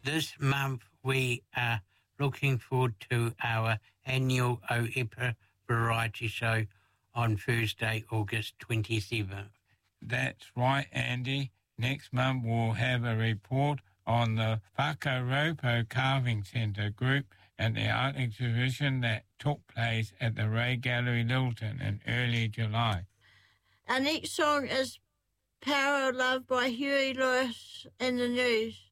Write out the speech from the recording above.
This month we are looking forward to our annual Oepa Variety Show on Thursday, August 27th. That's right, Andy. Next month we'll have a report on the Whakaropo Carving Centre group and the art exhibition that took place at the Ray Gallery, Littleton in early July. Our next song is Power of Love by Huey Lewis and the News.